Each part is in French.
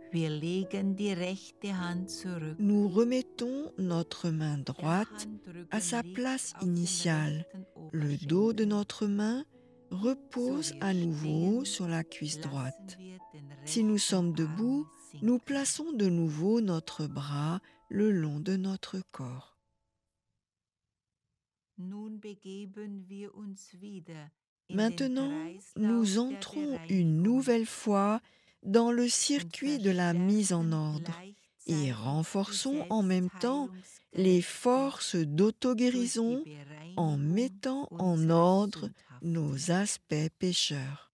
Wir legen die rechte Hand zurück. Nous remettons notre main Der droite à sa Handrücken place liegt auf dem initiale. rechten Le dos de Oberschenkel. notre main repose So wir à nouveau stehen, sur la cuisse lassen droite. wir den Si nous rechten sommes Arm debout, sinken. nous plaçons de nouveau notre bras le long de notre corps. Nun begeben wir uns wieder in den Maintenant, Kreislauf nous der entrons une Bereinigung nouvelle fois dans le und circuit de la mise en verstärken ordre et gleichzeitig renforçons die en même temps les Selbstheilungskräfte forces durch die d'auto-guérison en Bereinigung mettant en unserer ordre Sündhaften. nos aspects pécheurs.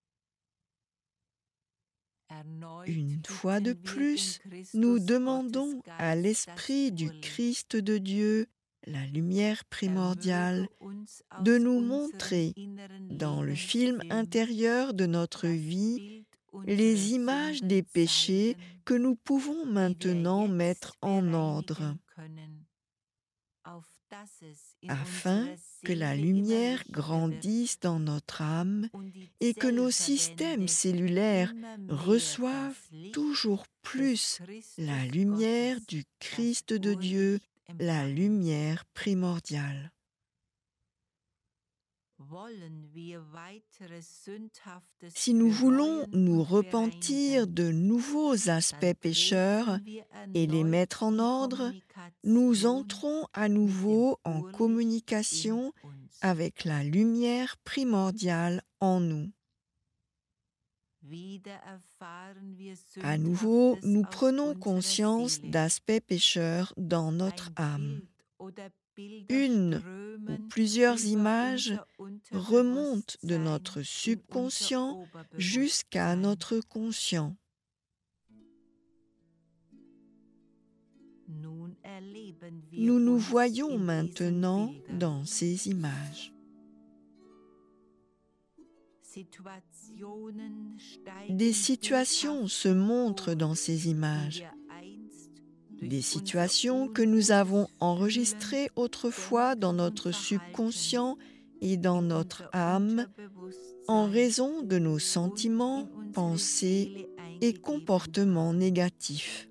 Erneut Une fois de bitten wir plus, den Christus nous Gottes demandons à Geist, l'Esprit das du Urlicht, Christ de Dieu, la lumière er primordiale, möge uns de aus nous unserem montrer inneren dans le film Lebensfilm intérieur de notre das vie Bild les unserer images Sünden des péchés zeigen, que nous pouvons die wir maintenant jetzt mettre en ordre, bereinigen können, auf dass es in afin unserer que la Seele immer lumière lichter wird grandisse dans notre âme und die et que nos systèmes Zellverbände cellulaires immer mehr reçoivent das Licht toujours des plus la Christus lumière Gottes, du das Christ de Dieu, Urlicht la empfangen. lumière primordiale. Wollen wir weiteres Sündhaftes Si nous voulons bereuen nous und repentir bereinigen, de nouveaux aspects dann pécheurs treten wir et les erneut mettre en die ordre, nous Kommunikation entrons à mit dem nouveau en Urlicht in communication uns. avec la lumière primordiale en nous. Wieder erfahren wir À nouveau, Sündhaftes nous aus prenons unserer conscience Seele. d'aspects pécheurs dans notre Ein âme. Bild oder Bilder Une ou strömen plusieurs über images unser remontent de Unterbewusstsein notre in unser subconscient jusqu'à Oberbewusstsein. notre conscient. Nun erleben wir Nous nous uns voyons in diesen maintenant Bildern. dans ces images. Situationen steigen Des situations bildhaft se montrent hervor, dans ces die images. wir einst Des durch situations unser que nous avons unbewusstes enregistrées Fühlen, autrefois dans Denken und notre Verhalten subconscient et dans in notre unser âme en Unterbewusstsein raison de nos und sentiments, in unsere pensées Seele et eingegeben comportements haben. négatifs.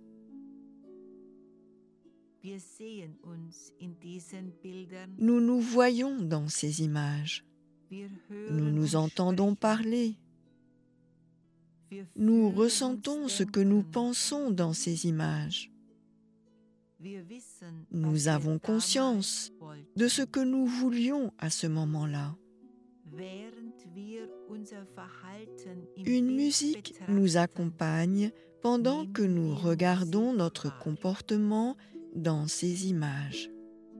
Wir sehen uns in diesen Bildern, Nous nous voyons dans ces images. wir Nous hören nous und entendons sprechen, parler. wir Nous fühlen ressentons und ce que nous denken. pensons dans ces images. Wir wissen, was Nous wir avons damals conscience wollten. de ce que nous voulions à ce moment-là. Während wir unser Verhalten im Une Bild musique betrachten, nous accompagne pendant que nehmen nous wir regardons Musik notre wahr. comportement dans ces images.